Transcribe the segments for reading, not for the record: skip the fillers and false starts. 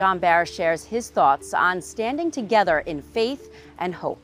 John Barr shares his thoughts on standing together in faith and hope.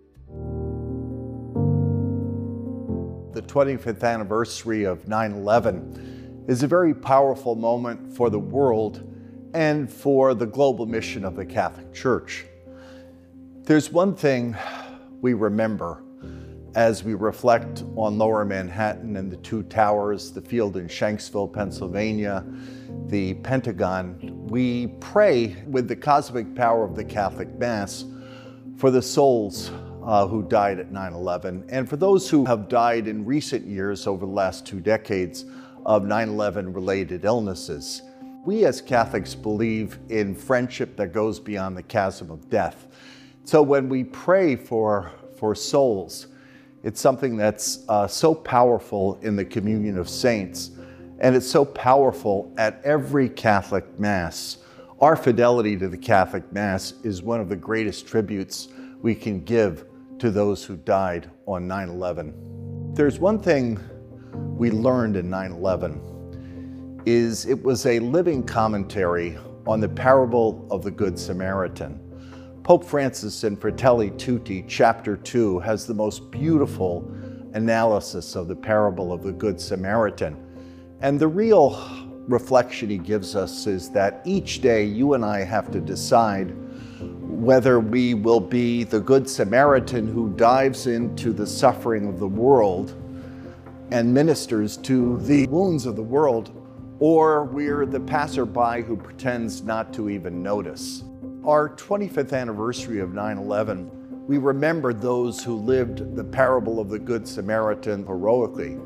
The 25th anniversary of 9/11 is a very powerful moment for the world and for the global mission of the Catholic Church. There's one thing we remember as we reflect on Lower Manhattan and the two towers, the field in Shanksville, Pennsylvania, the Pentagon. We pray with the cosmic power of the Catholic Mass for the souls who died at 9/11 and for those who have died in recent years over the last 2 decades of 9/11 related illnesses. We as Catholics believe in friendship that goes beyond the chasm of death. So when we pray for souls, it's something that's so powerful in the communion of saints, and it's so powerful at every Catholic Mass. Our fidelity to the Catholic Mass is one of the greatest tributes we can give to those who died on 9/11. There's one thing we learned in 9/11 is it was a living commentary on the parable of the Good Samaritan. Pope Francis in Fratelli Tutti, chapter 2, has the most beautiful analysis of the parable of the Good Samaritan. And the real reflection he gives us is that each day you and I have to decide whether we will be the Good Samaritan who dives into the suffering of the world and ministers to the wounds of the world, or we're the passerby who pretends not to even notice. Our 25th anniversary of 9/11, we remember those who lived the parable of the Good Samaritan heroically.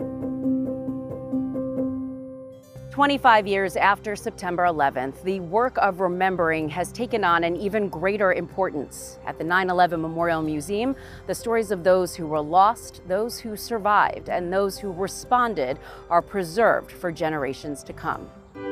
25 years after September 11th, the work of remembering has taken on an even greater importance. At the 9/11 Memorial Museum, the stories of those who were lost, those who survived, and those who responded are preserved for generations to come.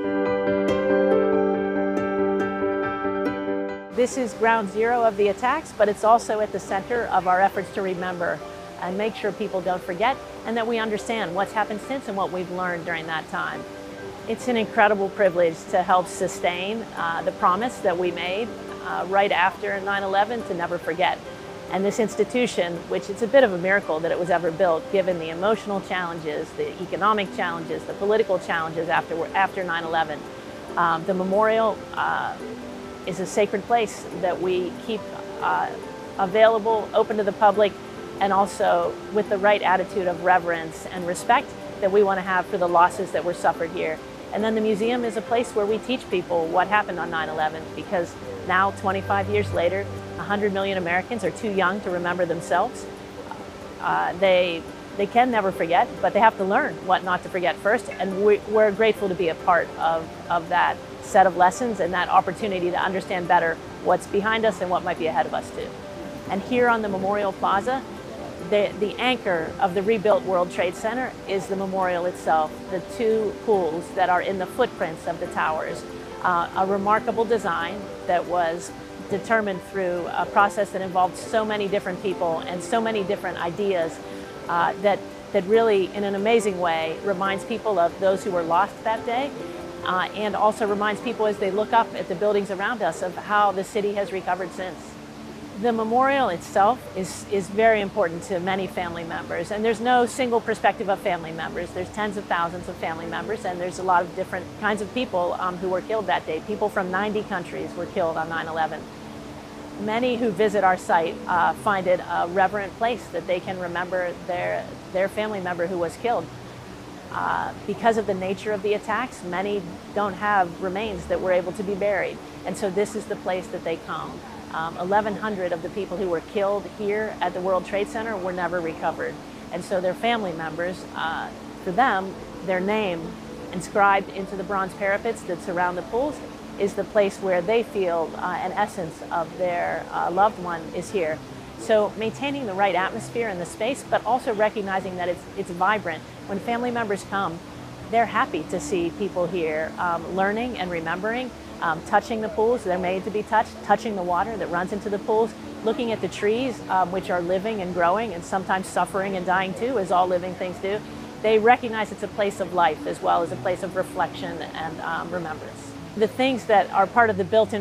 This is ground zero of the attacks, but it's also at the center of our efforts to remember and make sure people don't forget, and that we understand what's happened since and what we've learned during that time. It's an incredible privilege to help sustain the promise that we made right after 9/11 to never forget. And this institution, which it's a bit of a miracle that it was ever built, given the emotional challenges, the economic challenges, the political challenges after 9/11. The memorial is a sacred place that we keep available, open to the public, and also with the right attitude of reverence and respect that we want to have for the losses that were suffered here. And then the museum is a place where we teach people what happened on 9/11, because now, 25 years later, 100 million Americans are too young to remember themselves. They can never forget, but they have to learn what not to forget first, and we're grateful to be a part of that set of lessons and that opportunity to understand better what's behind us and what might be ahead of us too. And here on the Memorial Plaza, the anchor of the rebuilt World Trade Center is the memorial itself, the 2 pools that are in the footprints of the towers. A remarkable design that was determined through a process that involved so many different people and so many different ideas that really, in an amazing way, reminds people of those who were lost that day, and also reminds people as they look up at the buildings around us of how the city has recovered since. The memorial itself is very important to many family members, and there's no single perspective of family members. There's tens of thousands of family members, and there's a lot of different kinds of people who were killed that day. People from 90 countries were killed on 9/11. Many who visit our site find it a reverent place that they can remember their family member who was killed. Because of the nature of the attacks, many don't have remains that were able to be buried, and so this is the place that they come. 1,100 of the people who were killed here at the World Trade Center were never recovered. And so their family members, for them, their name inscribed into the bronze parapets that surround the pools is the place where they feel an essence of their loved one is here. So maintaining the right atmosphere in the space, but also recognizing that it's vibrant. When family members come, they're happy to see people here learning and remembering. Touching the pools, they're made to be touched, touching the water that runs into the pools, looking at the trees, which are living and growing and sometimes suffering and dying too, as all living things do. They recognize it's a place of life as well as a place of reflection and remembrance. the things that are part of the built-in